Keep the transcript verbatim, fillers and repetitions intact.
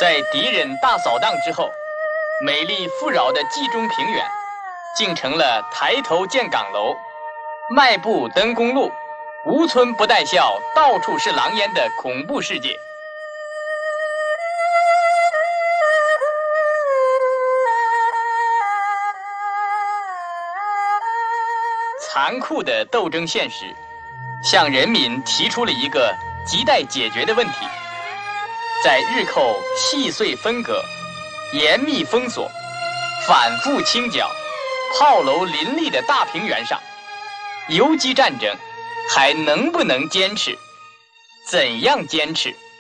在敌人大扫荡之后，美丽富饶的冀中平原竟成了抬头见岗楼、迈步登公路、无村不带笑、到处是狼烟的恐怖世界。残酷的斗争现实向人民提出了一个亟待解决的问题：在日寇细碎分割、严密封锁、反复清剿、炮楼林立的大平原上，游击战争还能不能坚持？怎样坚持？